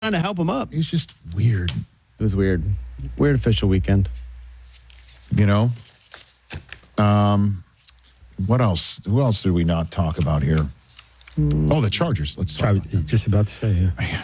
trying to help him up. It's just weird. It was weird. Weird official weekend. You know? What else? Who else did we not talk about here? Oh, the Chargers. Let's talk about them. Just about to say, yeah. Man.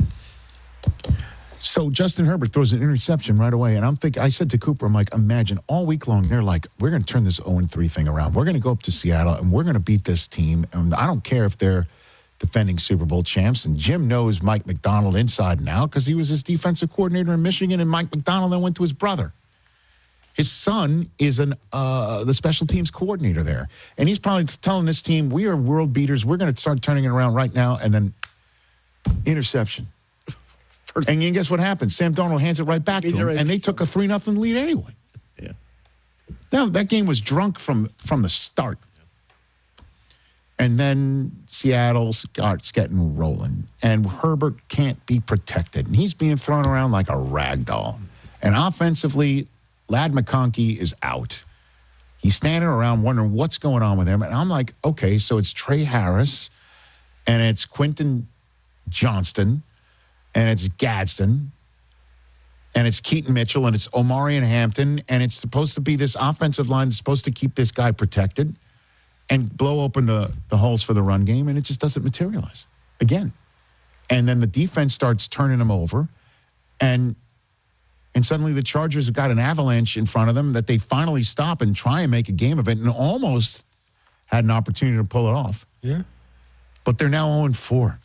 So Justin Herbert throws an interception right away, and I said to Cooper, I'm like, imagine all week long, they're like, we're going to turn this 0-3 thing around. We're going to go up to Seattle, and we're going to beat this team. And I don't care if they're defending Super Bowl champs. And Jim knows Mike McDonald inside and out because he was his defensive coordinator in Michigan, and Mike McDonald then went to his brother. His son is the special teams coordinator there. And he's probably telling this team, we are world beaters. We're going to start turning it around right now. And then interception. And you guess what happens? Sam Darnold hands it right back to him. And they took a 3-0 lead anyway. Yeah. Now, that game was drunk from the start. And then Seattle starts getting rolling. And Herbert can't be protected. And he's being thrown around like a rag doll. And offensively, Ladd McConkey is out. He's standing around wondering what's going on with him. And I'm like, okay, so it's Trey Harris, and it's Quentin Johnston, and it's Gadsden, and it's Keaton Mitchell, and it's Omarion Hampton, and it's supposed to be this offensive line that's supposed to keep this guy protected and blow open the holes for the run game, and it just doesn't materialize again. And then the defense starts turning them over, and suddenly the Chargers have got an avalanche in front of them that they finally stop and try and make a game of it, and almost had an opportunity to pull it off. Yeah. But they're now 0-4.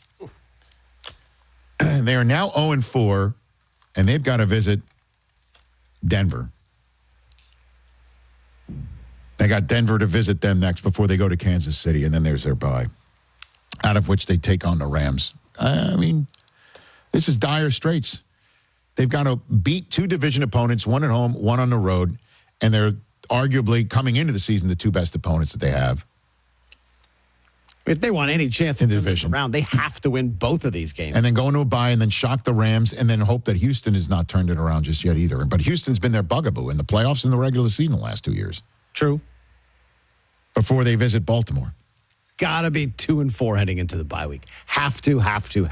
They are now 0-4, and they've got to visit Denver. They got Denver to visit them next before they go to Kansas City, and then there's their bye, out of which they take on the Rams. I mean, this is dire straits. They've got to beat two division opponents, one at home, one on the road, and they're arguably, coming into the season, the two best opponents that they have. If they want any chance in to the turn this division around, they have to win both of these games. And then go into a bye and then shock the Rams and then hope that Houston has not turned it around just yet either. But Houston's been their bugaboo in the playoffs and the regular season the last 2 years. True. Before they visit Baltimore. Gotta be 2-4 heading into the bye week. Have to.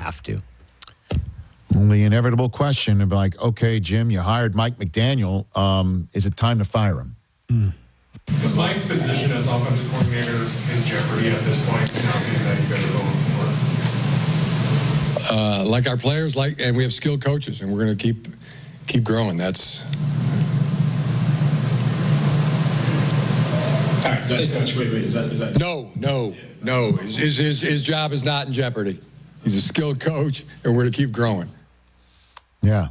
Only inevitable question of like, okay, Jim, you hired Mike McDaniel. Is it time to fire him? Is Mike's position as offensive coordinator in jeopardy at this point, now that you guys are going for? Like our players, and we have skilled coaches, and we're going to keep growing. That's. All right, wait. Is that? No. His job is not in jeopardy. He's a skilled coach, and we're going to keep growing. Yeah.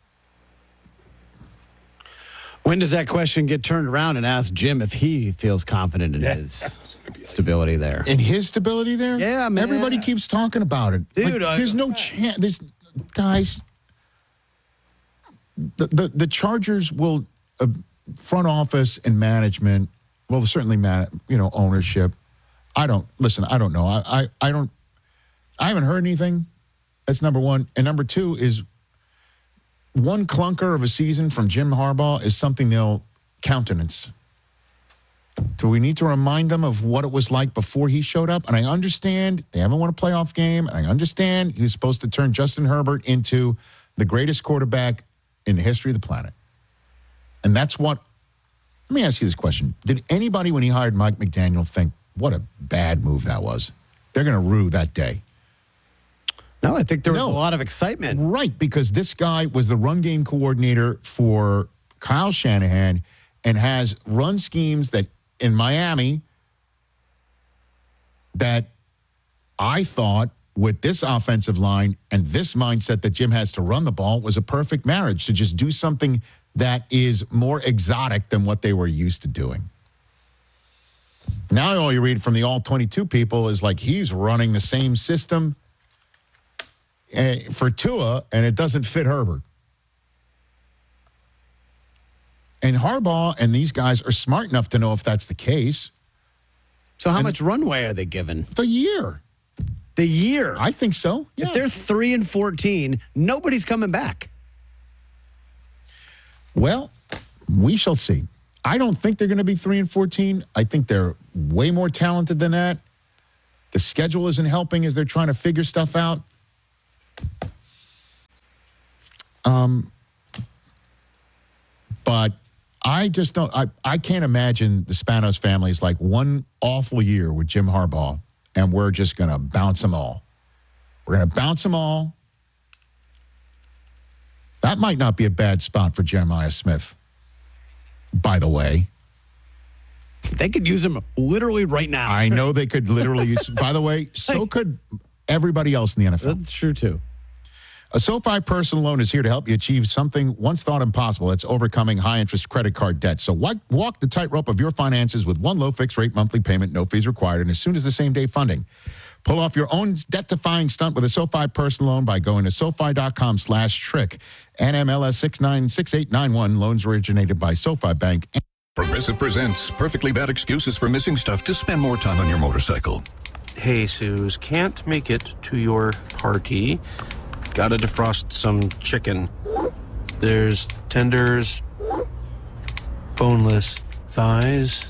When does that question get turned around and ask Jim if he feels confident in his stability there? In his stability there? Yeah, man. Everybody keeps talking about it. Dude, there's no chance. Guys, the Chargers will, front office and management, well, certainly, ownership. I don't know. I haven't heard anything. That's number one. And number two is one clunker of a season from Jim Harbaugh is something they'll countenance. Do we need to remind them of what it was like before he showed up? And I understand they haven't won a playoff game. And I understand he was supposed to turn Justin Herbert into the greatest quarterback in the history of the planet. And that's what, let me ask you this question. Did anybody, when he hired Mike McDaniel, think, what a bad move that was? They're going to rue that day. No, I think there was a lot of excitement. Right, because this guy was the run game coordinator for Kyle Shanahan and has run schemes that in Miami that I thought with this offensive line and this mindset that Jim has to run the ball was a perfect marriage to just do something that is more exotic than what they were used to doing. Now all you read from the All-22 people is like he's running the same system for Tua, and it doesn't fit Herbert. And Harbaugh and these guys are smart enough to know if that's the case. So how much runway are they given? The year. The year? I think so, yeah. If they're 3-14, nobody's coming back. Well, we shall see. I don't think they're going to be 3-14. I think they're way more talented than that. The schedule isn't helping as they're trying to figure stuff out. But I just don't. I can't imagine the Spanos family is like one awful year with Jim Harbaugh, and we're just going to bounce them all. We're going to bounce them all. That might not be a bad spot for Jeremiah Smith, by the way. They could use him literally right now. I know they could literally use, by the way, so could everybody else in the NFL. That's true, too. A SoFi personal loan is here to help you achieve something once thought impossible. That's overcoming high-interest credit card debt. So walk the tightrope of your finances with one low fixed-rate monthly payment, no fees required, and as soon as the same-day funding. Pull off your own debt-defying stunt with a SoFi personal loan by going to SoFi.com/trick. NMLS 696891. Loans originated by SoFi Bank. Progressive presents perfectly bad excuses for missing stuff to spend more time on your motorcycle. Hey, Suze, can't make it to your party. Gotta defrost some chicken. There's tenders, boneless thighs.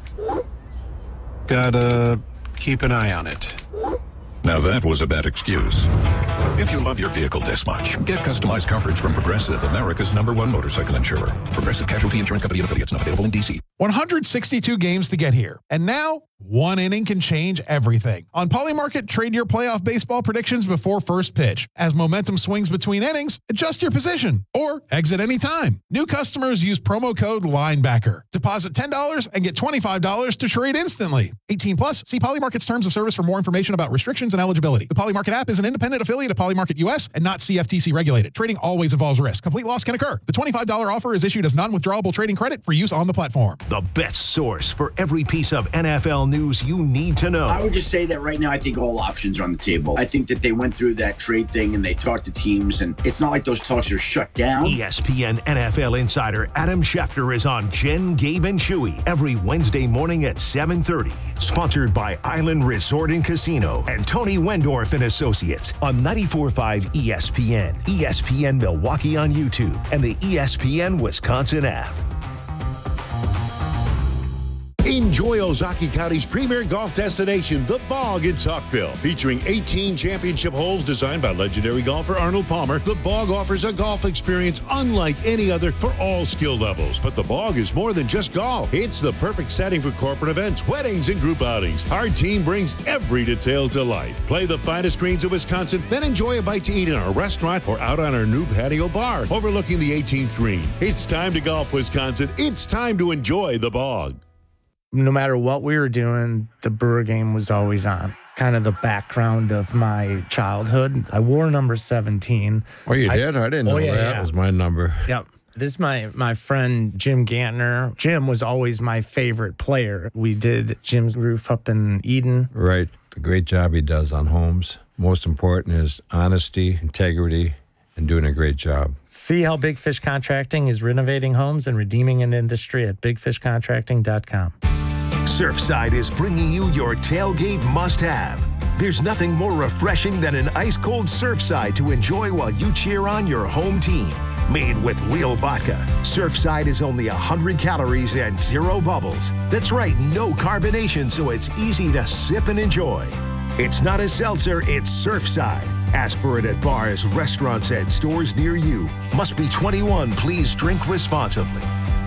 Gotta keep an eye on it. Now that was a bad excuse. If you love your vehicle this much, get customized coverage from Progressive, America's #1 motorcycle insurer. Progressive Casualty Insurance Company and affiliates, not available in D.C. 162 games to get here. And now, one inning can change everything. On Polymarket, trade your playoff baseball predictions before first pitch. As momentum swings between innings, adjust your position or exit anytime. New customers use promo code LINEBACKER. Deposit $10 and get $25 to trade instantly. 18 plus, see Polymarket's terms of service for more information about restrictions and eligibility. The Polymarket app is an independent affiliate of Polymarket US and not CFTC regulated. Trading always involves risk. Complete loss can occur. The $25 offer is issued as non-withdrawable trading credit for use on the platform. The best source for every piece of NFL news you need to know. I would just say that right now I think all options are on the table. I think that they went through that trade thing and they talked to teams, and it's not like those talks are shut down. ESPN NFL insider Adam Schefter is on Jen, Gabe, and Chewy every Wednesday morning at 7:30. Sponsored by Island Resort and Casino and Tony Wendorf and Associates on 94.5 ESPN, ESPN Milwaukee on YouTube, and the ESPN Wisconsin app. Enjoy Ozaki County's premier golf destination, The Bog in Saukville. Featuring 18 championship holes designed by legendary golfer Arnold Palmer, The Bog offers a golf experience unlike any other for all skill levels. But The Bog is more than just golf. It's the perfect setting for corporate events, weddings, and group outings. Our team brings every detail to life. Play the finest greens of Wisconsin, then enjoy a bite to eat in our restaurant or out on our new patio bar overlooking the 18th green. It's time to golf, Wisconsin. It's time to enjoy The Bog. No matter what we were doing, the Brewer game was always on. Kind of the background of my childhood. I wore number 17. Oh, you did? I didn't know that was my number. Yep. This is my friend, Jim Gantner. Jim was always my favorite player. We did Jim's roof up in Eden. Right. The great job he does on homes. Most important is honesty, integrity, and doing a great job. See how Big Fish Contracting is renovating homes and redeeming an industry at bigfishcontracting.com. Surfside is bringing you your tailgate must-have. There's nothing more refreshing than an ice-cold Surfside to enjoy while you cheer on your home team. Made with real vodka, Surfside is only 100 calories and 0 bubbles. That's right, no carbonation, so it's easy to sip and enjoy. It's not a seltzer, it's Surfside. Ask for it at bars, restaurants, and stores near you. Must be 21. Please drink responsibly.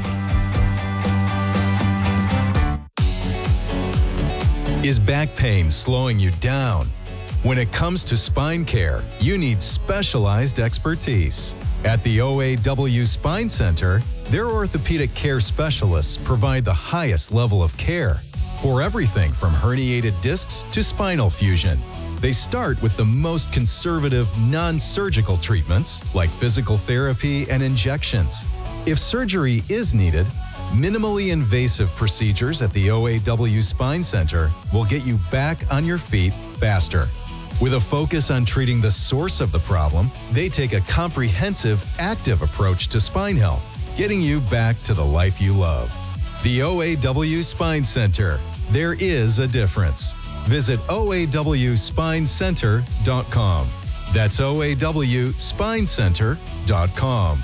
Is back pain slowing you down? When it comes to spine care, you need specialized expertise. At the OAW Spine Center, their orthopedic care specialists provide the highest level of care for everything from herniated discs to spinal fusion. They start with the most conservative, non-surgical treatments like physical therapy and injections. If surgery is needed, minimally invasive procedures at the OAW Spine Center will get you back on your feet faster. With a focus on treating the source of the problem, they take a comprehensive, active approach to spine health, getting you back to the life you love. The OAW Spine Center. There is a difference. Visit OAWspinecenter.com. That's OAWspinecenter.com.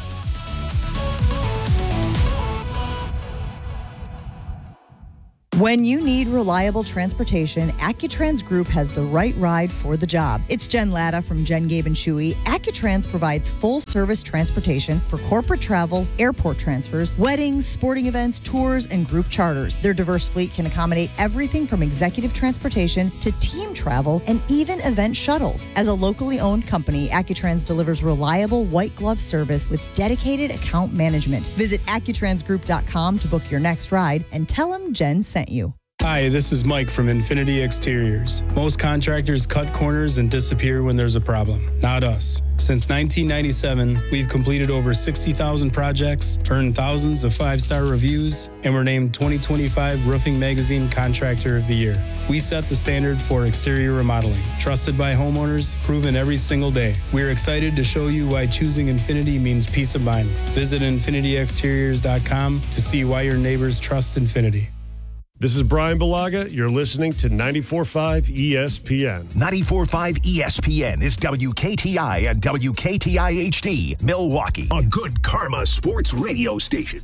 When you need reliable transportation, AccuTrans Group has the right ride for the job. It's Jen Latta from Jen, Gabe, and Chewy. AccuTrans provides full-service transportation for corporate travel, airport transfers, weddings, sporting events, tours, and group charters. Their diverse fleet can accommodate everything from executive transportation to team travel and even event shuttles. As a locally owned company, AccuTrans delivers reliable white glove service with dedicated account management. Visit AccuTransGroup.com to book your next ride and tell them Jen sent you. Hi, this is Mike from Infinity Exteriors. Most contractors cut corners and disappear when there's a problem. Not us. Since 1997, we've completed over 60,000 projects, earned thousands of 5-star reviews, and were named 2025 Roofing Magazine Contractor of the Year. We set the standard for exterior remodeling. Trusted by homeowners, proven every single day. We're excited to show you why choosing Infinity means peace of mind. Visit infinityexteriors.com to see why your neighbors trust Infinity. This is Brian Balaga. You're listening to 94.5 ESPN. 94.5 ESPN is WKTI and WKTI HD, Milwaukee, a good karma sports radio station.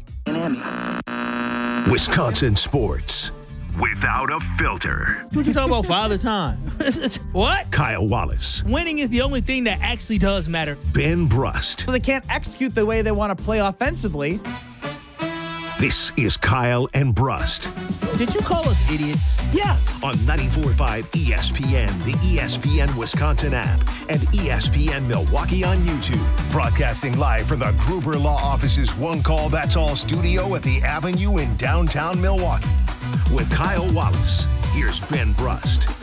Wisconsin sports without a filter. What you talking about Father Time? What? Kyle Wallace. Winning is the only thing that actually does matter. Ben Brust. So they can't execute the way they want to play offensively. This is Kyle and Brust. Did you call us idiots? Yeah. On 94.5 ESPN, the ESPN Wisconsin app, and ESPN Milwaukee on YouTube. Broadcasting live from the Gruber Law Office's One Call That's All studio at the Avenue in downtown Milwaukee. With Kyle Wallace, here's Ben Brust.